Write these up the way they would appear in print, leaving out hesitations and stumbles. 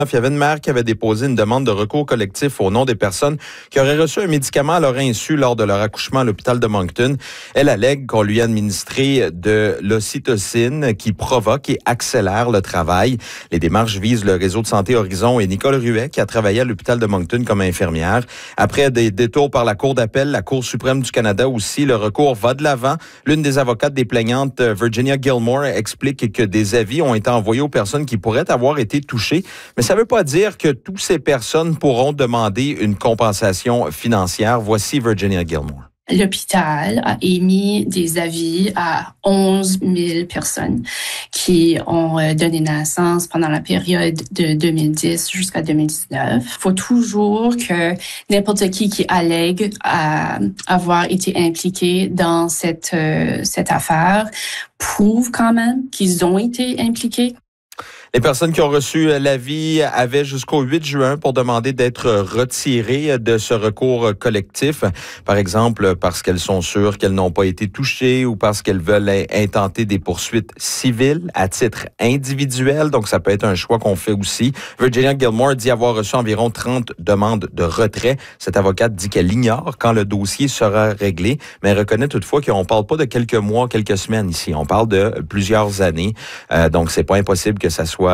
Il y avait une mère qui avait déposé une demande de recours collectif au nom des personnes qui auraient reçu un médicament à leur insu lors de leur accouchement à l'hôpital de Moncton. Elle allègue qu'on lui a administré de l'ocytocine qui provoque et accélère le travail. Les démarches visent le réseau de santé Horizon et Nicole Ruet, qui a travaillé à l'hôpital de Moncton comme infirmière. Après des détours par la Cour d'appel, la Cour suprême du Canada aussi, le recours va de l'avant. L'une des avocates des plaignantes, Virginia Gilmore, explique que des avis ont été envoyés aux personnes qui pourraient avoir été touchées. Mais ça ne veut pas dire que toutes ces personnes pourront demander une compensation financière. Voici Virginia Gilmore. L'hôpital a émis des avis à 11 000 personnes qui ont donné naissance pendant la période de 2010 jusqu'à 2019. Il faut toujours que n'importe qui allègue avoir été impliqué dans cette affaire prouve quand même qu'ils ont été impliqués. Les personnes qui ont reçu l'avis avaient jusqu'au 8 juin pour demander d'être retirées de ce recours collectif. Par exemple, parce qu'elles sont sûres qu'elles n'ont pas été touchées ou parce qu'elles veulent intenter des poursuites civiles à titre individuel. Donc, ça peut être un choix qu'on fait aussi. Virginia Gilmore dit avoir reçu environ 30 demandes de retrait. Cette avocate dit qu'elle ignore quand le dossier sera réglé, mais elle reconnaît toutefois qu'on ne parle pas de quelques mois, quelques semaines ici. On parle de plusieurs années. Donc, c'est pas impossible que ça soit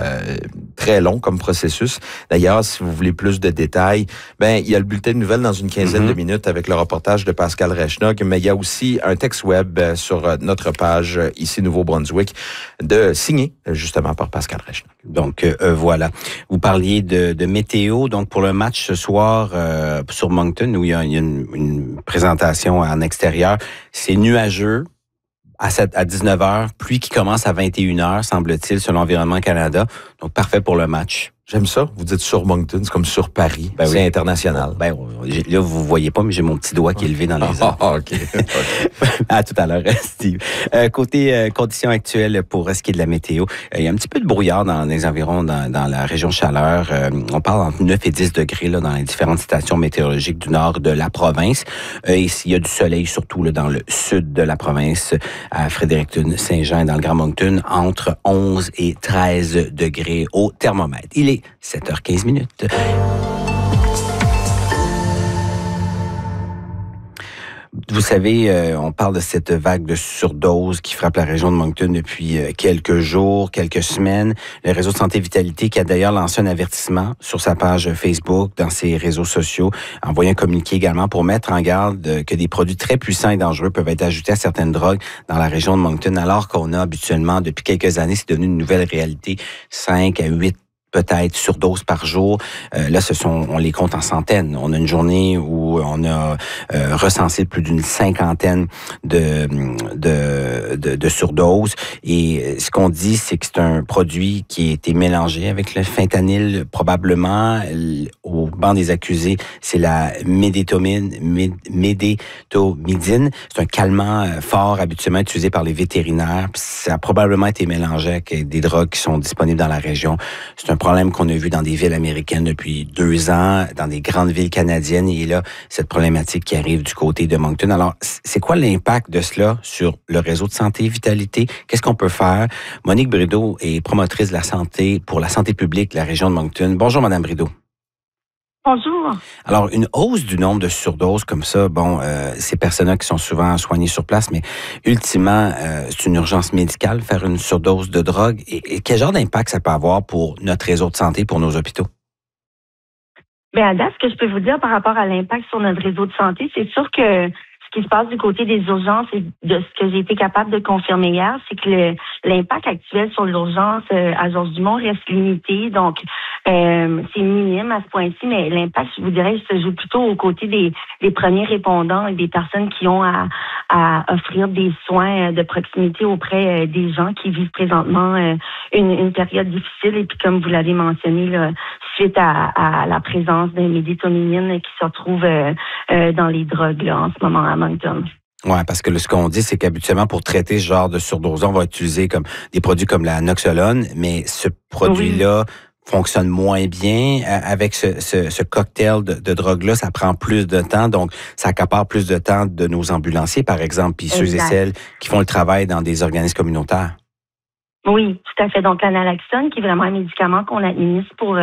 très long comme processus. D'ailleurs, si vous voulez plus de détails, il y a le bulletin de nouvelles dans une quinzaine de minutes avec le reportage de Pascal Rechnock, mais il y a aussi un texte web sur notre page ici Nouveau-Brunswick signé justement par Pascal Rechnock. Donc voilà. Vous parliez de météo. Donc pour le match ce soir sur Moncton où il y a une présentation en extérieur, c'est nuageux. À 19h, pluie qui commence à 21h, semble-t-il, selon Environnement Canada. Donc, parfait pour le match. J'aime ça. Vous dites sur Moncton, c'est comme sur Paris. C'est oui. International. Là, vous voyez pas, mais j'ai mon petit doigt qui est levé dans les airs. OK. À tout à l'heure, Steve. Côté conditions actuelles pour ce qui est de la météo, il y a un petit peu de brouillard dans les environs, dans la région chaleur. On parle entre 9 et 10 degrés là, dans les différentes stations météorologiques du nord de la province. Il y a du soleil, surtout là, dans le sud de la province, à Fredericton, Saint-Jean et dans le Grand Moncton, entre 11 et 13 degrés au thermomètre. Il est 7h15 minutes. Vous savez, on parle de cette vague de surdose qui frappe la région de Moncton depuis quelques jours, quelques semaines. Le réseau de santé Vitalité qui a d'ailleurs lancé un avertissement sur sa page Facebook, dans ses réseaux sociaux, envoyé un communiqué également pour mettre en garde que des produits très puissants et dangereux peuvent être ajoutés à certaines drogues dans la région de Moncton, alors qu'on a habituellement, depuis quelques années, c'est devenu une nouvelle réalité, 5 à 8 peut-être surdoses par jour. Là, on les compte en centaines. On a une journée où on a recensé plus d'une cinquantaine de surdoses. Et ce qu'on dit, c'est que c'est un produit qui a été mélangé avec le fentanyl, probablement. Au banc des accusés, c'est la médétomidine. C'est un calmant fort habituellement utilisé par les vétérinaires. Puis ça a probablement été mélangé avec des drogues qui sont disponibles dans la région. C'est un problème qu'on a vu dans des villes américaines depuis 2 ans, dans des grandes villes canadiennes. Et là, cette problématique qui arrive du côté de Moncton. Alors, c'est quoi l'impact de cela sur le réseau de santé Vitalité? Qu'est-ce qu'on peut faire? Monique Brideau est promotrice de la santé pour la santé publique de la région de Moncton. Bonjour, Madame Brideau. Bonjour. Alors, une hausse du nombre de surdoses comme ça, ces personnes-là qui sont souvent soignées sur place, mais ultimement, c'est une urgence médicale, faire une surdose de drogue. Et quel genre d'impact ça peut avoir pour notre réseau de santé, pour nos hôpitaux? Bien, à date, ce que je peux vous dire par rapport à l'impact sur notre réseau de santé, c'est sûr que ce qui se passe du côté des urgences et de ce que j'ai été capable de confirmer hier, c'est que l'impact actuel sur l'urgence à Georges-Dumont reste limité. Donc, c'est minime à ce point-ci, mais l'impact, je vous dirais, se joue plutôt aux côtés des premiers répondants et des personnes qui ont à offrir des soins de proximité auprès des gens qui vivent présentement une période difficile. Et puis, comme vous l'avez mentionné, là, suite à la présence de médétomidine qui se retrouve dans les drogues là, en ce moment à Moncton. Oui, parce que ce qu'on dit, c'est qu'habituellement, pour traiter ce genre de surdose, on va utiliser comme des produits comme la noxolone, mais ce produit-là fonctionne moins bien. Avec ce cocktail de drogue-là, ça prend plus de temps, donc ça accapare plus de temps de nos ambulanciers, par exemple, puis ceux et celles qui font le travail dans des organismes communautaires. Oui, tout à fait. Donc, l'analoxone, qui est vraiment un médicament qu'on administre pour